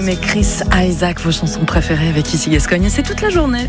Time et Chris Isaac, vos chansons préférées avec Ici Gascogne. Et c'est toute la journée.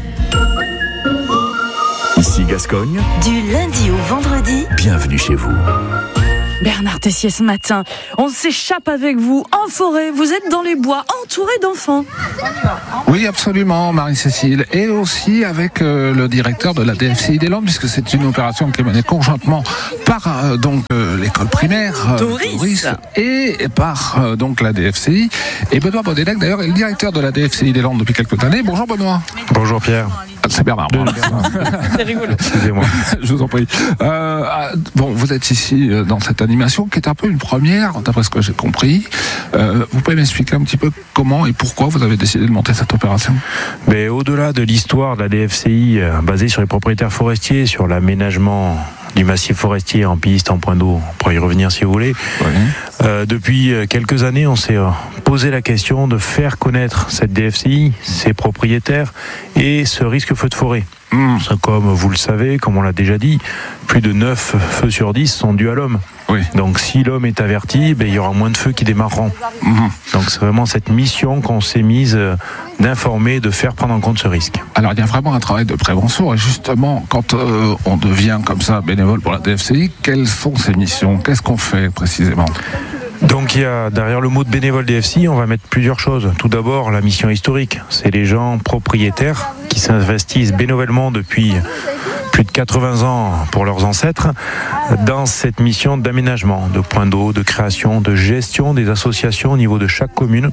Ici Gascogne. Du lundi au vendredi. Bienvenue chez vous. Bernard Tessier, ce matin, on s'échappe avec vous en forêt. Vous êtes dans les bois, entouré d'enfants. Oui, absolument, Marie-Cécile. Et aussi avec le directeur de la DFCI des Landes, puisque c'est une opération qui est menée conjointement par l'école primaire Tauris et par donc la DFCI. Et Benoît Bodenec, d'ailleurs, est le directeur de la DFCI des Landes depuis quelques années. Bonjour Benoît. Bonjour Pierre. C'est Bernard. C'est rigolo. Excusez-moi. Je vous en prie. Bon, vous êtes ici dans cette animation qui est un peu une première, d'après ce que j'ai compris. Vous pouvez m'expliquer un petit peu comment et pourquoi vous avez décidé de monter cette opération ? Mais au-delà de l'histoire de la DFCI basée sur les propriétaires forestiers, sur l'aménagement du massif forestier en piste, en point d'eau, on pourrait y revenir si vous voulez. Oui. Depuis quelques années, on s'est posé la question de faire connaître cette DFCI, ses propriétaires et ce risque feu de forêt. Comme vous le savez, comme on l'a déjà dit, plus de 9 feux sur 10 sont dus à l'homme. Oui. Donc si l'homme est averti, il y aura moins de feux qui démarreront. Donc c'est vraiment cette mission qu'on s'est mise d'informer, de faire prendre en compte ce risque. Alors il y a vraiment un travail de prévention et justement quand on devient comme ça bénévole pour la DFCI, quelles sont ces missions ? Qu'est-ce qu'on fait précisément ? Donc il y a derrière le mot de bénévole DFCI, on va mettre plusieurs choses. Tout d'abord la mission historique, c'est les gens propriétaires qui s'investissent bénévolement depuis plus de 80 ans pour leurs ancêtres dans cette mission d'aménagement, de points d'eau, de création, de gestion des associations au niveau de chaque commune.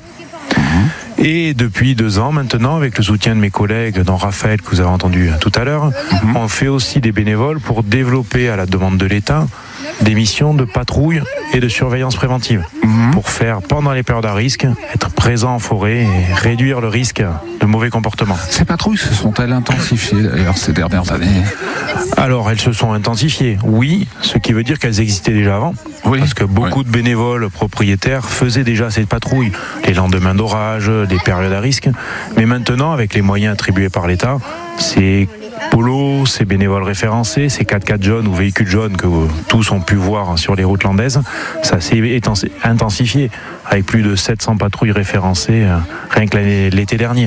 Et depuis 2 ans maintenant, avec le soutien de mes collègues, dont Raphaël que vous avez entendu tout à l'heure, on fait aussi des bénévoles pour développer à la demande de l'État des missions de patrouille et de surveillance préventive pour faire, pendant les périodes à risque, être présent en forêt et réduire le risque de mauvais comportements. Ces patrouilles se sont-elles intensifiées d'ailleurs ces dernières années ? Alors, elles se sont intensifiées, oui, ce qui veut dire qu'elles existaient déjà avant. Oui, parce que beaucoup de bénévoles propriétaires faisaient déjà ces patrouilles, les lendemains d'orage, les périodes à risque. Mais maintenant, avec les moyens attribués par l'État, c'est Polo, ces bénévoles référencés, ces 4x4 jaunes ou véhicules jaunes que tous ont pu voir sur les routes landaises, ça s'est intensifié avec plus de 700 patrouilles référencées rien que l'été dernier.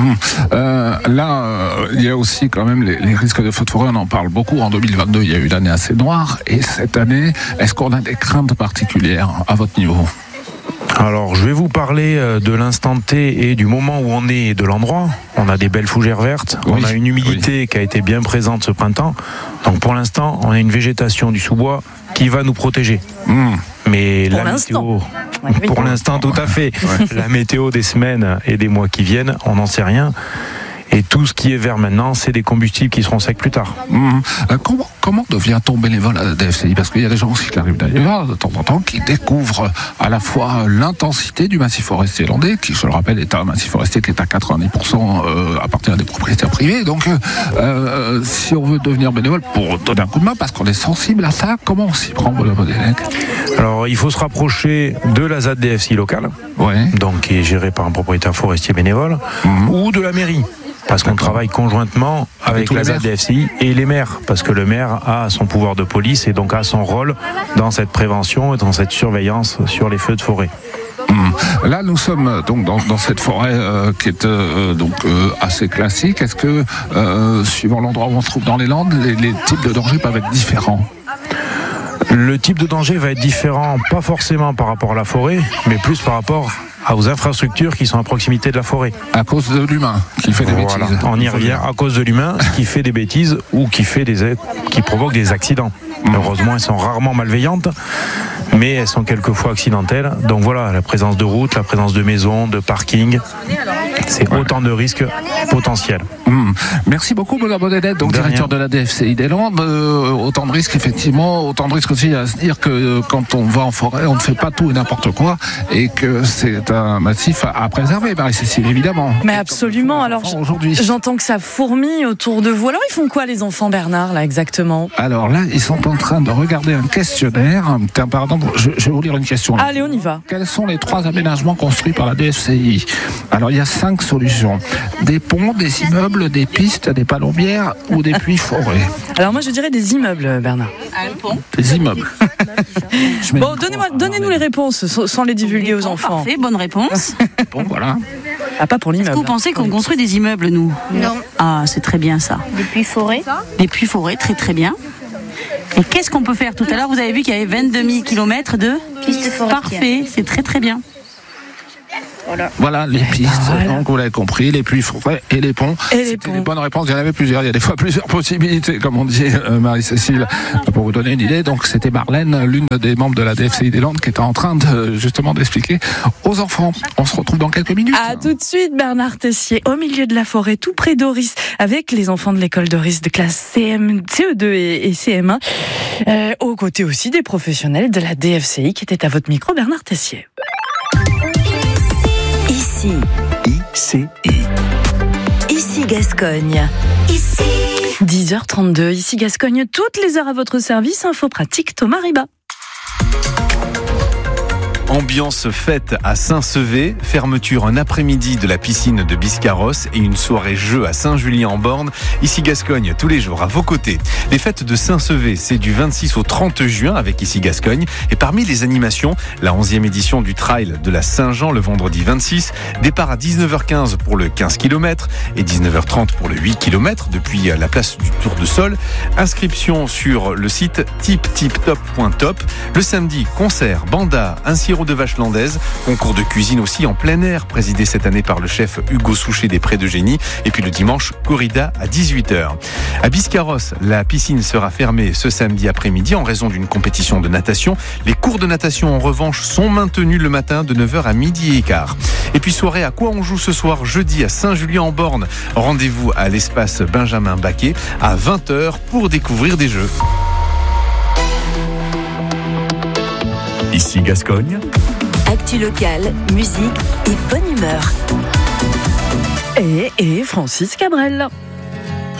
Là, il y a aussi quand même les risques de feux de forêt, on en parle beaucoup. En 2022, il y a eu l'année assez noire. Et cette année, est-ce qu'on a des craintes particulières à votre niveau ? Alors, je vais vous parler de l'instant T et du moment où on est et de l'endroit. On a des belles fougères vertes, on a une humidité qui a été bien présente ce printemps. Donc pour l'instant, on a une végétation du sous-bois qui va nous protéger. Mais pour la l'instant. météo, pour l'instant tout à fait, la météo des semaines et des mois qui viennent, on n'en sait rien. Et tout ce qui est vert maintenant, c'est des combustibles qui seront secs plus tard. Comment devient-on bénévole à la DFCI ? Parce qu'il y a des gens aussi qui arrivent d'ailleurs, de temps en temps, qui découvrent à la fois l'intensité du massif forestier landais, qui, je le rappelle, est un massif forestier qui est à 90% appartient à des propriétaires privés. Donc, si on veut devenir bénévole pour donner un coup de main, parce qu'on est sensible à ça, comment on s'y prend, Benoît Bodenec ? Alors, il faut se rapprocher de la ZAD DFCI locale, donc qui est gérée par un propriétaire forestier bénévole, ou de la mairie. Parce qu'on travaille conjointement avec la ZDFCI et les maires, parce que le maire a son pouvoir de police et donc a son rôle dans cette prévention et dans cette surveillance sur les feux de forêt. Là, nous sommes donc dans cette forêt qui est assez classique. Est-ce que, suivant l'endroit où on se trouve dans les Landes, les types de dangers peuvent être différents ? Le type de danger va être différent, pas forcément par rapport à la forêt, mais plus par rapport aux infrastructures qui sont à proximité de la forêt. À cause de l'humain qui fait des bêtises. On y revient, à cause de l'humain qui fait des bêtises ou qui provoque des accidents. Heureusement, elles sont rarement malveillantes, mais elles sont quelquefois accidentelles. Donc voilà, la présence de routes, la présence de maisons, de parkings, c'est autant de risques potentiels. Merci beaucoup, Benoît Bodenec, donc directeur de la DFCI des Landes. Autant de risques, effectivement, autant de risques aussi à se dire que quand on va en forêt, on ne fait pas tout et n'importe quoi, et que c'est un massif à préserver, Marie-Cécile, évidemment. Mais absolument. Alors, j'entends que ça fourmille autour de vous. Alors, ils font quoi, les enfants, Bernard, là, exactement ? Alors là, ils sont en train de regarder un questionnaire. Par exemple, je vais vous lire une question. Allez, on y va. Quels sont les 3 aménagements construits par la DFCI ? Alors, il y a 5 solutions. Des ponts, des immeubles, des pistes, des palombières ou des puits forêts? Alors moi je dirais des immeubles, Bernard. Un pont. Des immeubles. Bon, donnez-nous les réponses sans les divulguer aux enfants. Parfait, bonne réponse. Bon, voilà. Ah, pas pour Est-ce que l'immeuble. vous pensez qu'on construit des immeubles, nous? Non. Ah, c'est très bien ça. Des puits forêts. Des puits forêts, très très bien. Et qu'est-ce qu'on peut faire? Tout à l'heure, vous avez vu qu'il y avait 22 000 km de Pistes forestières. Parfait, c'est très très bien. Voilà les pistes. Donc vous l'avez compris, les puits forêts et les ponts. Et les C'était ponts. des bonnes réponses. Il y en avait plusieurs. Il y a des fois plusieurs possibilités, comme on dit, Marie-Cécile. Pour vous donner une idée, donc c'était Marlène, l'une des membres de la DFCI des Landes, qui était en train de justement d'expliquer aux enfants. On se retrouve dans quelques minutes. À tout de suite, Bernard Tessier, au milieu de la forêt, tout près d'Oris, avec les enfants de l'école d'Oris de classe CE2 et CM1, aux côtés aussi des professionnels de la DFCI qui étaient à votre micro, Bernard Tessier. Ici, ICI. ici Gascogne. Ici. 10h32, ici Gascogne, toutes les heures à votre service, info pratique, Thomas Riba. Ambiance fête à Saint-Sevé, fermeture un après-midi de la piscine de Biscarrosse et une soirée jeu à Saint-Julien-en-Borne. Ici Gascogne, tous les jours à vos côtés. Les fêtes de Saint-Sevé, c'est du 26 au 30 juin avec Ici Gascogne. Et parmi les animations, la 11e édition du trail de la Saint-Jean le vendredi 26. Départ à 19h15 pour le 15 km et 19h30 pour le 8 km depuis la place du Tour de Sol. Inscription sur le site tiptiptop.top. Le samedi, concert, banda, un sirop de vache landaise, concours de cuisine aussi en plein air, présidé cette année par le chef Hugo Souchet des Prés de Génie. Et puis le dimanche, corrida à 18h. À Biscarrosse, la piscine sera fermée ce samedi après-midi en raison d'une compétition de natation. Les cours de natation, en revanche, sont maintenus le matin de 9h à midi et quart. Et puis soirée à quoi on joue ce soir, jeudi à Saint-Julien-en-Borne. Rendez-vous à l'espace Benjamin Baquet à 20h pour découvrir des jeux. Ici Gascogne. Actu locale, musique et bonne humeur. Et Francis Cabrel.